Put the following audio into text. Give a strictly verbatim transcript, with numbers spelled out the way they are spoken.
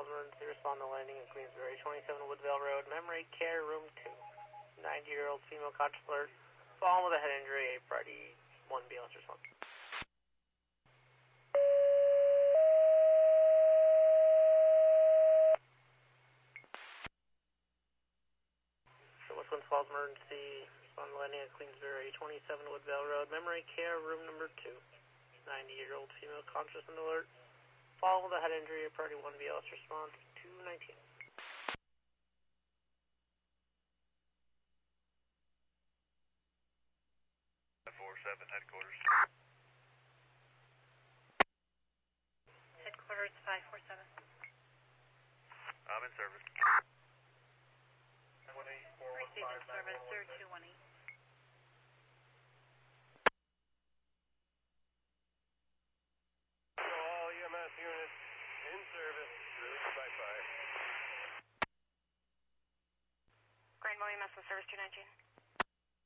Falls emergency, respond to landing in Queensbury, twenty-seven Woodvale Road, memory care, room two. ninety-year-old female conscious alert, fallen with a head injury, a priority one B L S response. So West Winds Falls emergency, respond to landing at Queensbury, twenty-seven Woodvale Road, memory care, room number two. ninety-year-old female conscious and alert, fallen with a head injury, a priority one B L S response, two nineteen. four seven, headquarters. Headquarters five four seven. I'm in service. Received in service zero two one eight. All E M S units in service. Bye bye. Granville E M S in service two nineteen.